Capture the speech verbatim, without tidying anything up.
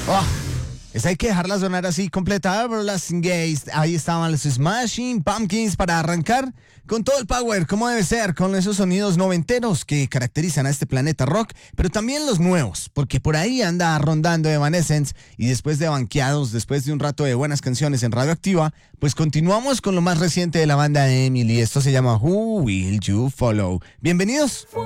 Oh, esa hay que dejarla sonar así completa. Everlasting Gaze. Ahí estaban los Smashing Pumpkins para arrancar con todo el power, como debe ser, con esos sonidos noventeros que caracterizan a este planeta rock, pero también los nuevos, porque por ahí anda rondando Evanescence y después de banqueados, después de un rato de buenas canciones en Radioactiva, pues continuamos con lo más reciente de la banda de Emily. Esto se llama Who Will You Follow. Bienvenidos.